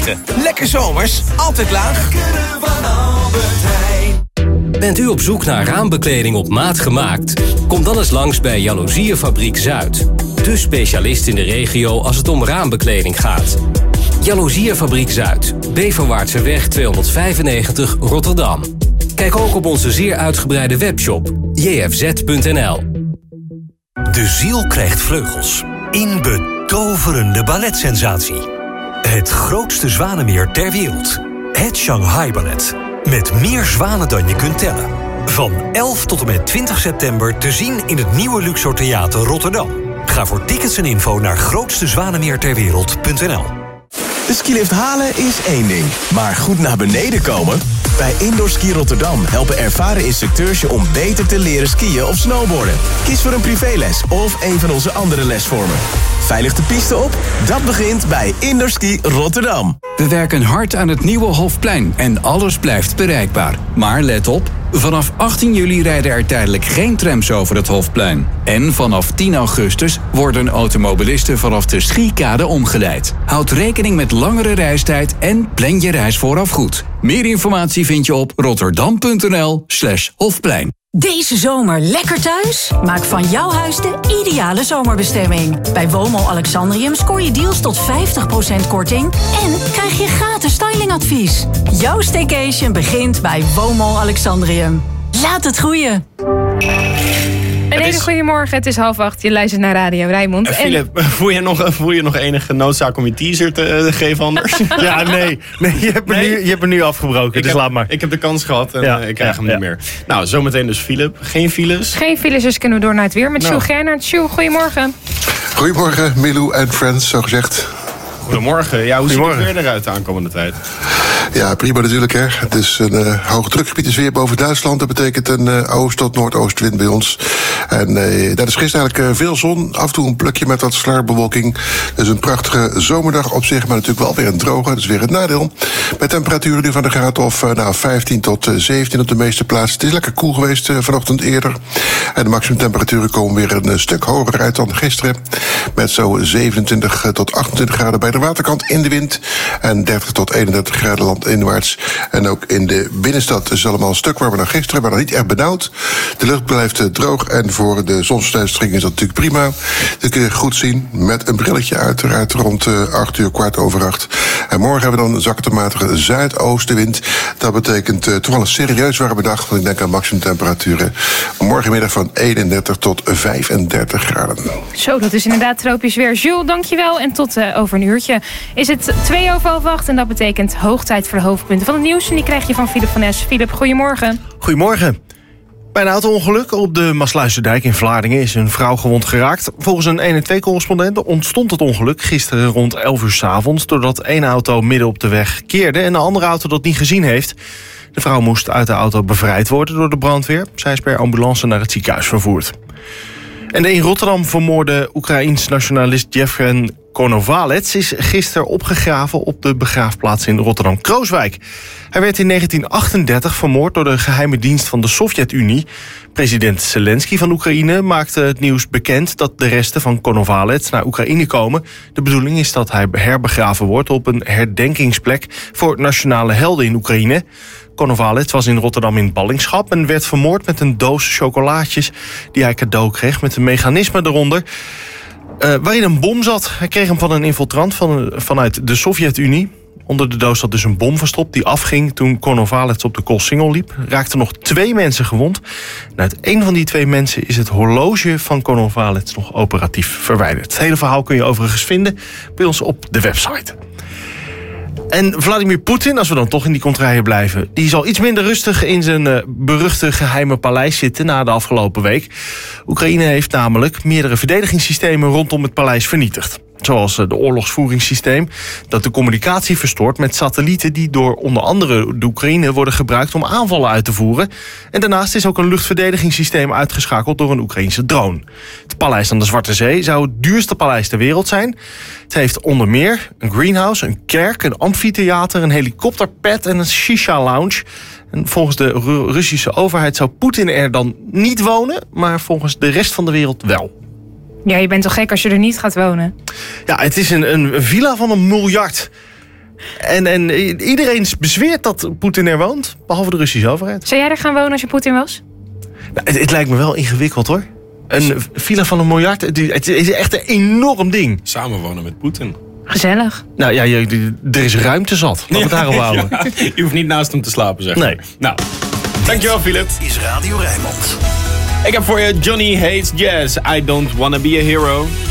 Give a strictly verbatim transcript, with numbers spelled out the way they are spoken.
Lekker zomers, altijd laag. Bent u op zoek naar raambekleding op maat gemaakt? Kom dan eens langs bij Jaloezierenfabriek Zuid. De specialist in de regio als het om raambekleding gaat. Jaloezierenfabriek Zuid, Beverwaartseweg tweehonderdvijfennegentig Rotterdam. Kijk ook op onze zeer uitgebreide webshop j f z punt n l. De ziel krijgt vleugels in betoverende balletsensatie. Het grootste zwanenmeer ter wereld. Het Shanghai Ballet. Met meer zwanen dan je kunt tellen. Van elf tot en met twintig september te zien in het nieuwe Luxor Theater Rotterdam. Ga voor tickets en info naar grootste zwanenmeer ter wereld punt n l. De skilift halen is één ding, maar goed naar beneden komen? Bij Indoor Ski Rotterdam helpen ervaren instructeurs je om beter te leren skiën of snowboarden. Kies voor een privéles of een van onze andere lesvormen. Veilig de piste op? Dat begint bij Indoor Ski Rotterdam. We werken hard aan het nieuwe Hofplein en alles blijft bereikbaar. Maar let op, vanaf achttien juli rijden er tijdelijk geen trams over het Hofplein. En vanaf tien augustus worden automobilisten vanaf de Schiekade omgeleid. Houd rekening met langere reistijd en plan je reis vooraf goed. Meer informatie vind je op rotterdam punt n l slash Hofplein. Deze zomer lekker thuis? Maak van jouw huis de ideale zomerbestemming. Bij Womol Alexandrium scoor je deals tot vijftig procent korting en krijg je gratis stylingadvies. Jouw staycation begint bij Womol Alexandrium. Laat het groeien. Een hele goede morgen, het is half acht. Je luistert naar Radio Rijnmond. Uh, Philip, en... voel, je nog, voel je nog enige noodzaak om je teaser te uh, geven anders? Ja, nee. nee, je, hebt nee? Nu, je hebt er nu afgebroken, ik dus heb, laat maar. Ik heb de kans gehad en ja, uh, ik krijg ja, hem niet ja. meer. Nou, zometeen dus Philip. Geen files? Geen files, dus kunnen we door naar het weer met nou. Sjoe Gernert. Sjoe, goedemorgen. Goedemorgen, Milou en Friends, zo gezegd. Goedemorgen. Ja, hoe ziet het weer eruit de aankomende tijd? Ja, prima natuurlijk. Hè. Het is een uh, hoge drukgebied is weer boven Duitsland. Dat betekent een uh, oost- tot noordoostwind bij ons. En uh, dat is gisteren eigenlijk uh, veel zon. Af en toe een plukje met wat sluierbewolking. Dus een prachtige zomerdag op zich, maar natuurlijk wel weer een droge. Dat is weer het nadeel. Met temperaturen nu van de graad of uh, nou, vijftien tot zeventien op de meeste plaatsen. Het is lekker koel geweest uh, vanochtend eerder. En de maximumtemperaturen komen weer een uh, stuk hoger uit dan gisteren. Met zo zevenentwintig tot achtentwintig graden bij de waterkant in de wind. En dertig tot eenendertig graden landinwaarts. En ook in de binnenstad is het allemaal een stuk warmer dan gisteren, maar nog niet echt benauwd. De lucht blijft uh, droog en voor de zonsverduistering is dat natuurlijk prima. Dat kun je goed zien met een brilletje uiteraard rond uh, acht uur, kwart over acht. En morgen hebben we dan een zakkendematige zuidoostenwind. Dat betekent uh, toch wel een serieus warme dag, want ik denk aan maximumtemperaturen. Morgenmiddag van eenendertig tot vijfendertig graden. Zo, dat is inderdaad tropisch weer. Jules, dankjewel. En tot uh, over een uurtje is het twee over half acht. En dat betekent hoog tijd voor de hoofdpunten van het nieuws. En die krijg je van Philip van Es. Philip, goedemorgen. Goedemorgen. Bij een auto-ongeluk op de Maasluizerdijk in Vlaardingen is een vrouw gewond geraakt. Volgens een één en twee-correspondent ontstond het ongeluk gisteren rond elf uur 's avonds... doordat één auto midden op de weg keerde en de andere auto dat niet gezien heeft. De vrouw moest uit de auto bevrijd worden door de brandweer. Zij is per ambulance naar het ziekenhuis vervoerd. En de in Rotterdam vermoorde Oekraïens nationalist Jevgen Konovalets is gisteren opgegraven op de begraafplaats in Rotterdam-Krooswijk. Hij werd in negentien achtendertig vermoord door de geheime dienst van de Sovjet-Unie. President Zelensky van Oekraïne maakte het nieuws bekend dat de resten van Konovalets naar Oekraïne komen. De bedoeling is dat hij herbegraven wordt op een herdenkingsplek voor nationale helden in Oekraïne. Konovalets was in Rotterdam in ballingschap en werd vermoord met een doos chocolaatjes die hij cadeau kreeg met een mechanisme eronder. Uh, waarin een bom zat. Hij kreeg hem van een infiltrant van, vanuit de Sovjet-Unie. Onder de doos zat dus een bom verstopt die afging toen Konovalets op de Koolsingel liep. Raakten nog twee mensen gewond. En uit één van die twee mensen is het horloge van Konovalets nog operatief verwijderd. Het hele verhaal kun je overigens vinden bij ons op de website. En Vladimir Poetin, als we dan toch in die contraien blijven, die zal iets minder rustig in zijn uh, beruchte geheime paleis zitten na de afgelopen week. Oekraïne heeft namelijk meerdere verdedigingssystemen rondom het paleis vernietigd. Zoals de oorlogsvoeringssysteem dat de communicatie verstoort met satellieten die door onder andere de Oekraïne worden gebruikt om aanvallen uit te voeren. En daarnaast is ook een luchtverdedigingssysteem uitgeschakeld door een Oekraïnse drone. Het paleis aan de Zwarte Zee zou het duurste paleis ter wereld zijn. Het heeft onder meer een greenhouse, een kerk, een amfitheater, een helikopterpad en een shisha-lounge. En volgens de Ru- Russische overheid zou Poetin er dan niet wonen, maar volgens de rest van de wereld wel. Ja, je bent toch gek als je er niet gaat wonen? Ja, het is een, een villa van een miljard. En, en iedereen bezweert dat Poetin er woont, behalve de Russische overheid. Zou jij er gaan wonen als je Poetin was? Nou, het, het lijkt me wel ingewikkeld, hoor. Een villa van een miljard, het, het is echt een enorm ding. Samenwonen met Poetin. Gezellig. Nou ja, je, er is ruimte zat. Laten we het daarop houden. Ja, je hoeft niet naast hem te slapen, zeg maar. Nee. Nou, dankjewel, Philip. Is Radio Rijnmond. Ik heb voor je Johnny Hates Jazz. I don't wanna be a hero.